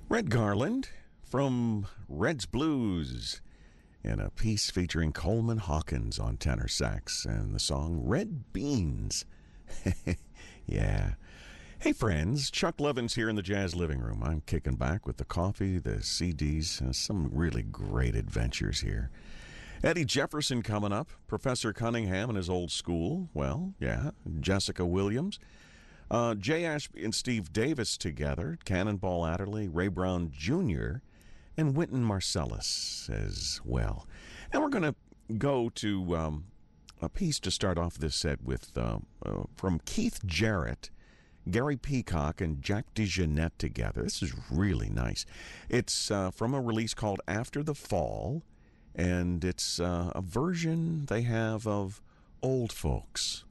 Red Garland from Red's Blues, and a piece featuring Coleman Hawkins on tenor sax, and the song Red Beans. Yeah. Hey friends, Chuck Levins here in the Jazz Living Room. I'm kicking back with the coffee, the CDs, and some really great adventures here. Eddie Jefferson coming up, Professor Cunningham and his old school. Well, yeah, Jessica Williams. Jay Ashby and Steve Davis together, Cannonball Adderley, Ray Brown Jr., and Wynton Marsalis as well. And we're going to go to a piece to start off this set with from Keith Jarrett, Gary Peacock, and Jack DeJohnette together. This is really nice. It's from a release called After the Fall, and it's a version they have of Old Folks.